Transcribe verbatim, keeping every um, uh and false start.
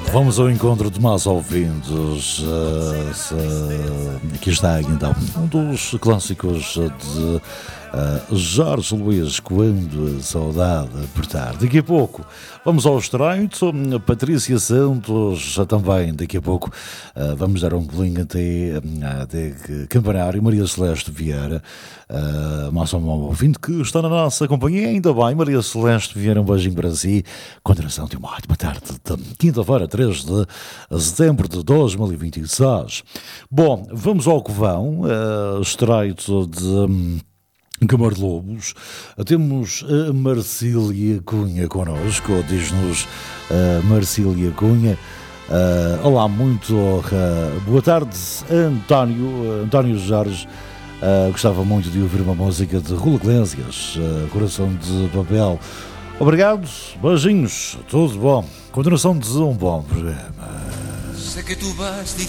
Vamos ao encontro de mais ouvintes. Uh, se, aqui está então um dos clássicos de uh, Jorge Luís, Quando a Saudade Apertar. Daqui a pouco vamos ao estreito. Patrícia Santos, também daqui a pouco uh, vamos dar um pulinho até, até Campanário. Maria Celeste Vieira, uh, mais um ouvinte que está na nossa companhia. Ainda bem, Maria Celeste Vieira, um beijinho para si. Continuação de uma ótima tarde de quinta-feira, três de setembro de dois mil e vinte e seis. Bom, vamos ao que vão, uh, estreito de um, Câmara de Lobos. Temos a Marcília Cunha connosco, diz-nos uh, Marcília Cunha. Uh, olá, muito uh, boa tarde, António, uh, António Jorge. Uh, gostava muito de ouvir uma música de Rula Iglesias, uh, Coração de Papel. Obrigado, beijinhos, tudo bom. Continuação de um bom programa. Sé que tú vas